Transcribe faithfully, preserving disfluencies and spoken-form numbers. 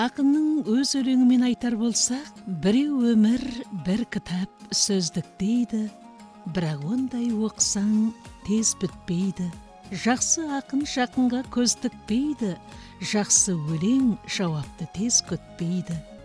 Ақынның өз өлеңімен айтар болсақ, біреу өмір, бір кітап сөздік дейді, бірақ ондай оқысаң тез бітпейді. Жақсы ақын жақынға көз тікпейді, жақсы өлең жауапты тез күтпейді.